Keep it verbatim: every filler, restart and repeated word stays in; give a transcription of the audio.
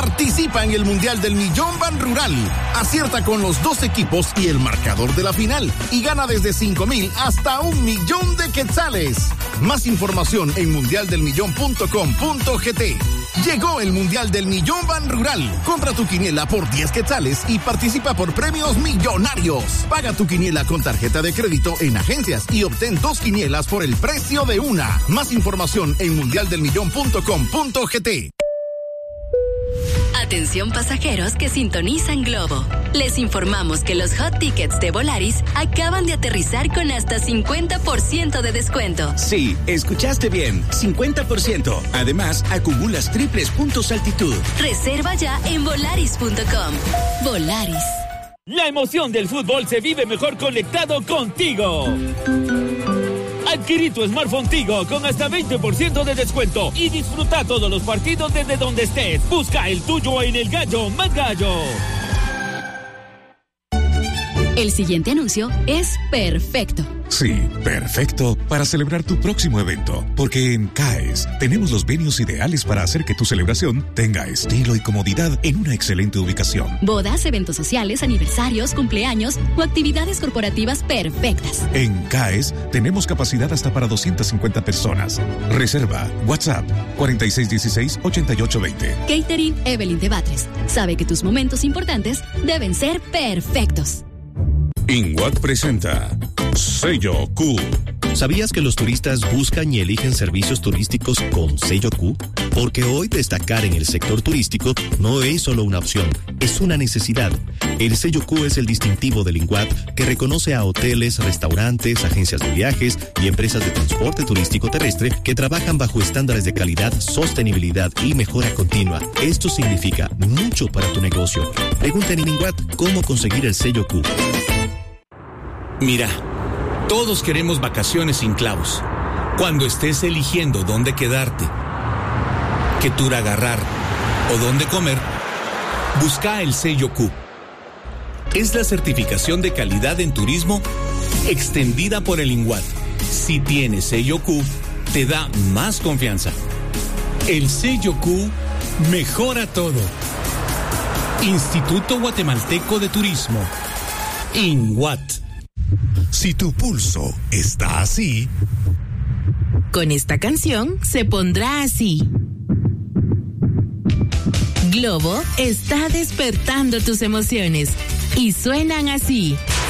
Participa en el Mundial del Millón Banrural. Acierta con los dos equipos y el marcador de la final y gana desde cinco mil hasta un millón de quetzales. Más información en mundial del millón punto com punto gt. Llegó el Mundial del Millón Banrural. Compra tu quiniela por diez quetzales y participa por premios millonarios. Paga tu quiniela con tarjeta de crédito en agencias y obtén dos quinielas por el precio de una. Más información en mundial del millón punto com punto gt. Atención pasajeros que sintonizan Globo. Les informamos que los hot tickets de Volaris acaban de aterrizar con hasta cincuenta por ciento de descuento. Sí, escuchaste bien, cincuenta por ciento. Además, acumulas triples puntos altitud. Reserva ya en volaris punto com. Volaris. La emoción del fútbol se vive mejor conectado contigo. Adquirí tu smartphone Tigo con hasta veinte por ciento de descuento y disfruta todos los partidos desde donde estés. Busca el tuyo en el Gallo Más Gallo. El siguiente anuncio es perfecto. Sí, perfecto para celebrar tu próximo evento, porque en CAES tenemos los venues ideales para hacer que tu celebración tenga estilo y comodidad en una excelente ubicación. Bodas, eventos sociales, aniversarios, cumpleaños o actividades corporativas perfectas. En CAES tenemos capacidad hasta para doscientas cincuenta personas. Reserva WhatsApp cuarenta y seis dieciséis ochenta y ocho veinte. Catering Evelyn de Batres. Sabe que tus momentos importantes deben ser perfectos. INWAC presenta Sello Q. ¿Sabías que los turistas buscan y eligen servicios turísticos con sello Q? Porque hoy destacar en el sector turístico no es solo una opción, es una necesidad. El sello Q es el distintivo del INWAT que reconoce a hoteles, restaurantes, agencias de viajes y empresas de transporte turístico terrestre que trabajan bajo estándares de calidad, sostenibilidad y mejora continua. Esto significa mucho para tu negocio. Pregunta en el INWAT cómo conseguir el sello Q. Mira, todos queremos vacaciones sin clavos. Cuando estés eligiendo dónde quedarte, qué tour agarrar o dónde comer, busca el sello Q. Es la certificación de calidad en turismo extendida por el INWAT. Si tienes sello Q, te da más confianza. El sello Q mejora todo. Instituto Guatemalteco de Turismo. INWAT. Si tu pulso está así, con esta canción se pondrá así. Globo está despertando tus emociones y suenan así.